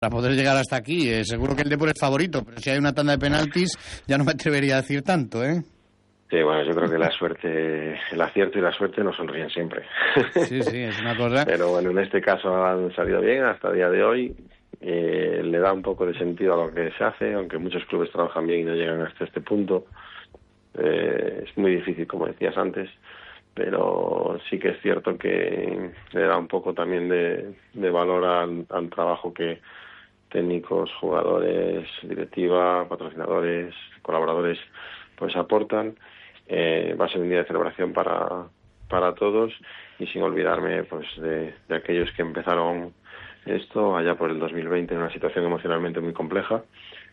para poder llegar hasta aquí. Seguro que el Depor es favorito, pero si hay una tanda de penaltis ya no me atrevería a decir tanto, ¿eh? Sí, bueno, yo creo que la suerte, el acierto y la suerte no sonríen siempre. Sí, es una cosa. Pero bueno, en este caso han salido bien hasta el día de hoy. Le da un poco de sentido a lo que se hace, aunque muchos clubes trabajan bien y no llegan hasta este punto. Es muy difícil, como decías antes, pero sí que es cierto que le da un poco también de valor al trabajo que técnicos, jugadores, directiva, patrocinadores, colaboradores pues aportan. Va a ser un día de celebración para todos, y sin olvidarme pues de aquellos que empezaron esto allá por el 2020 en una situación emocionalmente muy compleja,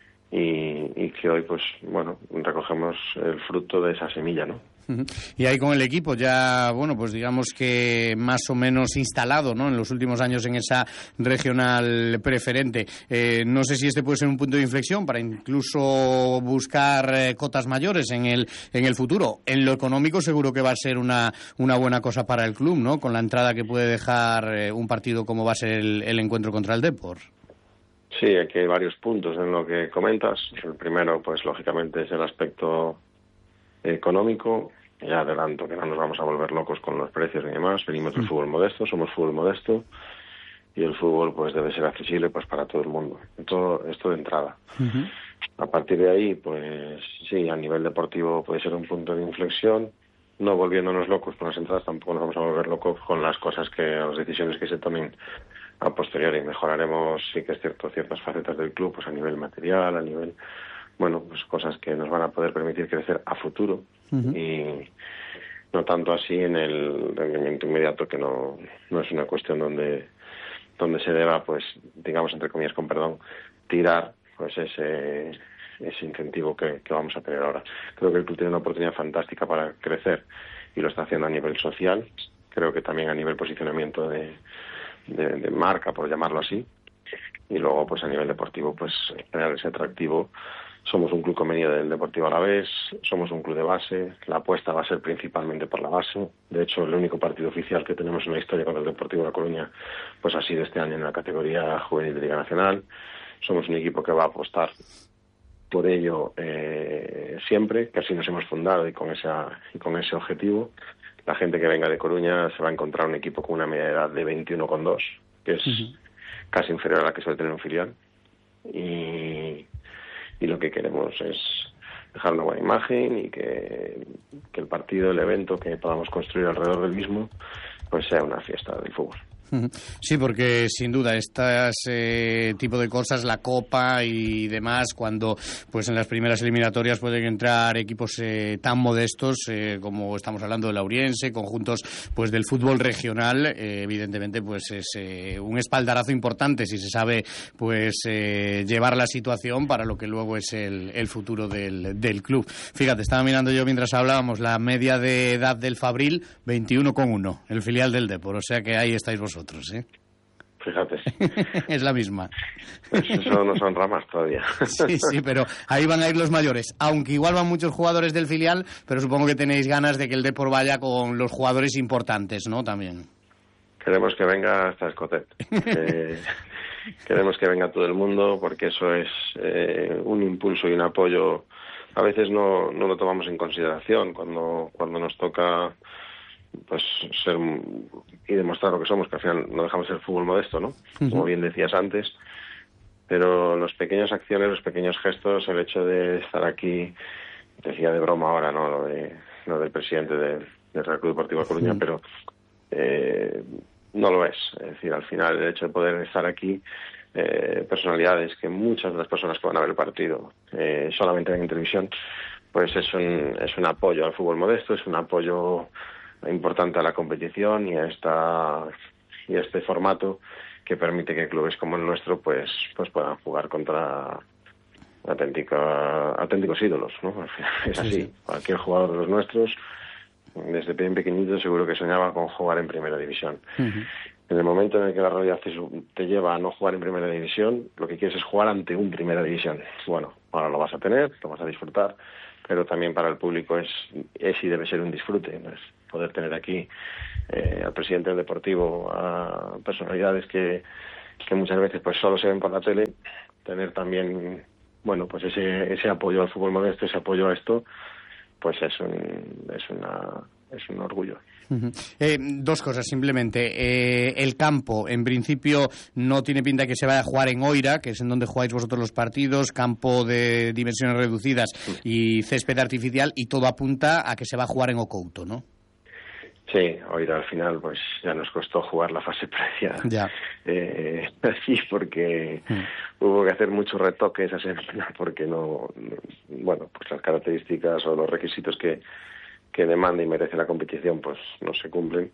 y que hoy pues bueno, recogemos el fruto de esa semilla, ¿no? Y ahí con el equipo ya, bueno, pues digamos que más o menos instalado, ¿no?, en los últimos años en esa regional preferente. No sé si este puede ser un punto de inflexión para incluso buscar cotas mayores en el futuro. En lo económico seguro que va a ser una buena cosa para el club, ¿no?, con la entrada que puede dejar un partido como va a ser el encuentro contra el Depor. Sí, aquí hay varios puntos en lo que comentas. El primero, pues lógicamente, es el aspecto económico. Ya adelanto que no nos vamos a volver locos con los precios ni demás. Venimos del fútbol modesto, somos fútbol modesto, y el fútbol pues debe ser accesible pues para todo el mundo. Todo esto de entrada. A partir de ahí, pues sí, a nivel deportivo puede ser un punto de inflexión. No volviéndonos locos con las entradas, tampoco nos vamos a volver locos con las las decisiones que se tomen a posteriori. Mejoraremos, sí que es cierto, ciertas facetas del club, pues a nivel material, a nivel, bueno, pues cosas que nos van a poder permitir crecer a futuro, y no tanto así en el rendimiento inmediato, que no es una cuestión donde se deba, pues, digamos, entre comillas, con perdón, tirar pues ese incentivo que vamos a tener ahora. Creo que el club tiene una oportunidad fantástica para crecer, y lo está haciendo a nivel social. Creo que también a nivel posicionamiento de marca, por llamarlo así, y luego pues a nivel deportivo pues generar ese atractivo. Somos un club convenido del Deportivo Alavés, somos un club de base, la apuesta va a ser principalmente por la base. De hecho, el único partido oficial que tenemos en la historia con el Deportivo La Coruña pues ha sido este año en la categoría juvenil de Liga Nacional. Somos un equipo que va a apostar por ello siempre, que así nos hemos fundado, y con ese objetivo. La gente que venga de Coruña se va a encontrar un equipo con una media de edad de 21,2, que es casi inferior a la que suele tener un filial. Y lo que queremos es dejar una buena imagen, y que el partido, el evento que podamos construir alrededor del mismo, pues sea una fiesta del fútbol. Sí, porque sin duda tipo de cosas, la Copa y demás, cuando pues en las primeras eliminatorias pueden entrar equipos tan modestos como estamos hablando del Lauriense, conjuntos pues del fútbol regional, evidentemente pues es un espaldarazo importante si se sabe pues llevar la situación para lo que luego es el futuro del club. Fíjate, estaba mirando yo mientras hablábamos la media de edad del Fabril, 21,1, el filial del Depor, o sea que ahí estáis vosotros. Fíjate. Es la misma. Pues eso no son ramas todavía. Sí, pero ahí van a ir los mayores. Aunque igual van muchos jugadores del filial, pero supongo que tenéis ganas de que el Depor vaya con los jugadores importantes, ¿no? También. Queremos que venga hasta Escotet. Queremos que venga todo el mundo, porque eso es un impulso y un apoyo. A veces no lo tomamos en consideración cuando nos toca pues ser y demostrar lo que somos, que al final no dejamos de ser fútbol modesto, ¿no? Como bien decías antes, pero las pequeñas acciones, los pequeños gestos, el hecho de estar aquí, decía de broma ahora, ¿no?, lo del presidente del Real Club Deportivo Coruña, pero no lo es. Es decir, al final el hecho de poder estar aquí, personalidades que muchas de las personas que van a ver el partido solamente ven en televisión, pues es un apoyo al fútbol modesto, es un apoyo importante a la competición y a este formato que permite que clubes como el nuestro pues puedan jugar contra auténticos ídolos, ¿no? Al final es así. Sí. Cualquier jugador de los nuestros, desde bien pequeñito, seguro que soñaba con jugar en primera división. En el momento en el que la realidad te lleva a no jugar en primera división, lo que quieres es jugar ante un primera división. Bueno, ahora lo vas a tener, lo vas a disfrutar, pero también para el público es y debe ser un disfrute, ¿no? Es poder tener aquí al presidente del Deportivo, a personalidades que que muchas veces pues solo se ven por la tele, tener también, bueno, pues ese apoyo al fútbol modesto, ese apoyo a esto, pues es un orgullo. Dos cosas simplemente. El campo, en principio, no tiene pinta que se vaya a jugar en Oira, que es en donde jugáis vosotros los partidos, campo de dimensiones reducidas y césped artificial, y todo apunta a que se va a jugar en Ocouto, ¿no? Sí, Oira al final pues ya nos costó jugar la fase previa así, porque hubo que hacer muchos retoques esa semana, porque bueno, pues las características o los requisitos que demanda y merece la competición pues no se cumplen,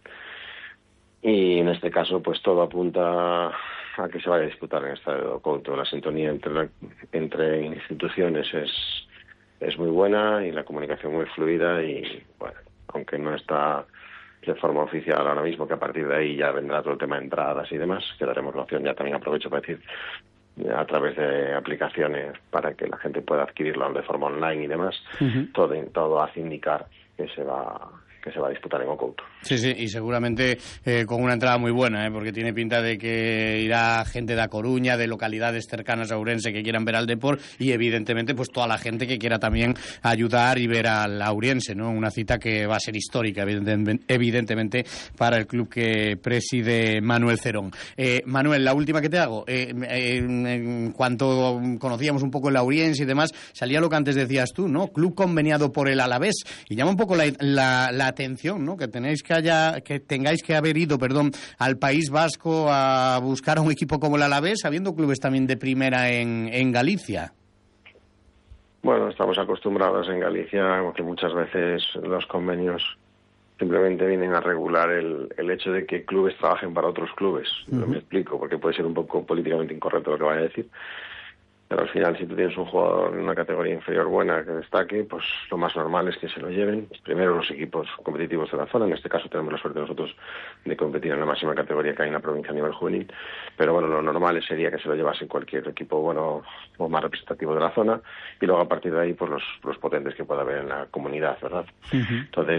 y en este caso pues todo apunta a que se vaya a disputar en el Estadio de Ocouto. La sintonía entre instituciones es muy buena y la comunicación muy fluida, y bueno, aunque no está de forma oficial ahora mismo, que a partir de ahí ya vendrá todo el tema de entradas y demás, que daremos la opción, ya también aprovecho para decir, a través de aplicaciones para que la gente pueda adquirirlo de forma online y demás. Todo hace indicar que se va a disputar en Ocouto. Sí, y seguramente con una entrada muy buena, porque tiene pinta de que irá gente de A Coruña, de localidades cercanas a Ourense que quieran ver al Depor, y evidentemente pues toda la gente que quiera también ayudar y ver al Ourense, ¿no? Una cita que va a ser histórica, evidentemente, para el club que preside Manuel Cerón. Manuel, la última que te hago. En cuanto conocíamos un poco el Ourense y demás, salía lo que antes decías tú, ¿no? Club conveniado por el Alavés, y llama un poco la atención, ¿no? Que tengáis que haber ido, al País Vasco a buscar a un equipo como el Alavés, habiendo clubes también de primera en Galicia. Bueno, estamos acostumbrados en Galicia que muchas veces los convenios simplemente vienen a regular el hecho de que clubes trabajen para otros clubes. No me explico, porque puede ser un poco políticamente incorrecto lo que vaya a decir. Pero al final, si tú tienes un jugador en una categoría inferior buena que destaque, pues lo más normal es que se lo lleven primero los equipos competitivos de la zona. En este caso tenemos la suerte nosotros de competir en la máxima categoría que hay en la provincia a nivel juvenil. Pero bueno, lo normal sería que se lo llevase cualquier equipo bueno o más representativo de la zona, y luego a partir de ahí pues los potentes que pueda haber en la comunidad, ¿verdad? Entonces,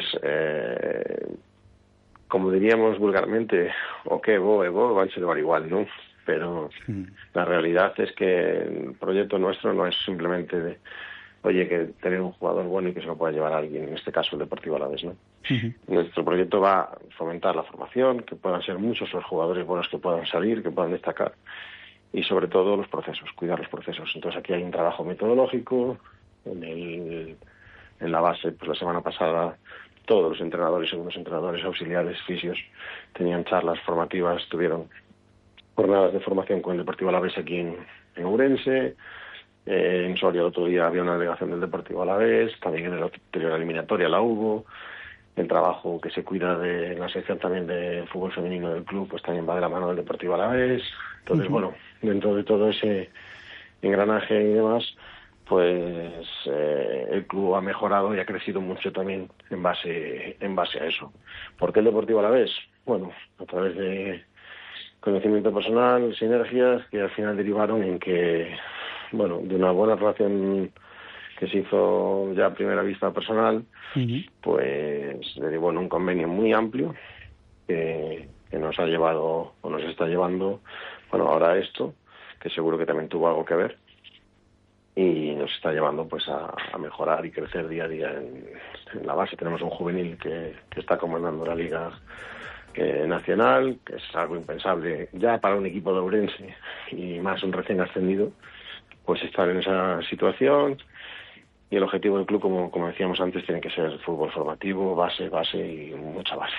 como diríamos vulgarmente, o que van a llevar igual, ¿no? Pero la realidad es que el proyecto nuestro no es simplemente que tener un jugador bueno y que se lo pueda llevar a alguien, en este caso el Deportivo Alavés, ¿no? Nuestro proyecto va a fomentar la formación, que puedan ser muchos los jugadores buenos que puedan salir, que puedan destacar, y sobre todo los procesos, cuidar los procesos. Entonces aquí hay un trabajo metodológico, en la base, pues la semana pasada todos los entrenadores, segundos entrenadores, auxiliares, fisios, tenían charlas formativas, tuvieron jornadas de formación con el Deportivo Alavés aquí en Ourense. En Soria el otro día había una delegación del Deportivo Alavés, también en la anterior eliminatoria la hubo. El trabajo que se cuida de la sección también de fútbol femenino del club pues también va de la mano del Deportivo Alavés. Entonces, bueno, dentro de todo ese engranaje y demás, pues el club ha mejorado y ha crecido mucho también en base a eso. ¿Por qué el Deportivo Alavés? Bueno, a través de conocimiento personal, sinergias que al final derivaron en que, bueno, de una buena relación que se hizo ya a primera vista personal, pues derivó en un convenio muy amplio que nos ha llevado o nos está llevando, bueno, ahora a esto, que seguro que también tuvo algo que ver, y nos está llevando pues a mejorar y crecer día a día en la base. Tenemos un juvenil que está comandando la liga nacional, que es algo impensable ya para un equipo de Ourense y más un recién ascendido, pues estar en esa situación. Y el objetivo del club, como decíamos antes, tiene que ser fútbol formativo, base y mucha base.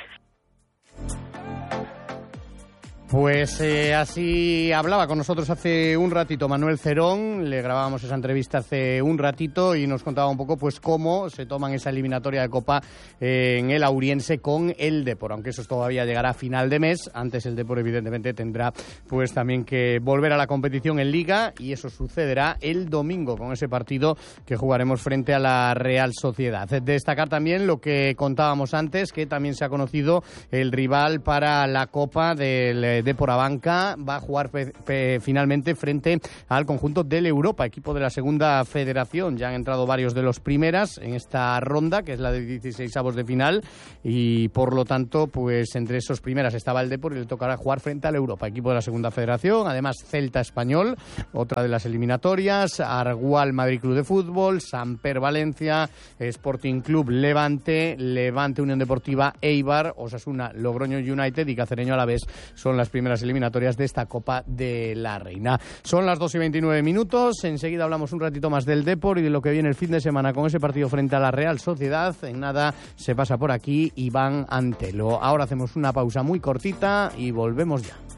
Pues así hablaba con nosotros hace un ratito Manuel Cerón, le grabábamos esa entrevista hace un ratito y nos contaba un poco pues cómo se toman esa eliminatoria de Copa en el Auriense con el Depor, aunque eso todavía llegará a final de mes. Antes el Depor evidentemente tendrá pues también que volver a la competición en Liga, y eso sucederá el domingo con ese partido que jugaremos frente a la Real Sociedad. Destacar también lo que contábamos antes, que también se ha conocido el rival para la Copa del Depor Abanca va a jugar finalmente frente al conjunto del Europa, equipo de la segunda federación. Ya han entrado varios de los primeras en esta ronda, que es la de 16avos de final, y por lo tanto, pues entre esos primeras estaba el Depor y le tocará jugar frente al Europa, equipo de la segunda federación. Además, Celta Español, otra de las eliminatorias, Argual Madrid Club de Fútbol, Samper Valencia, Sporting Club Levante, Levante Unión Deportiva Eibar, Osasuna Logroño United y Cacereño Alavés son las primeras eliminatorias de esta Copa de la Reina. Son las 2:29. Enseguida hablamos un ratito más del Depor y de lo que viene el fin de semana con ese partido frente a la Real Sociedad. En nada se pasa por aquí Iván Antelo. Ahora hacemos una pausa muy cortita y volvemos ya.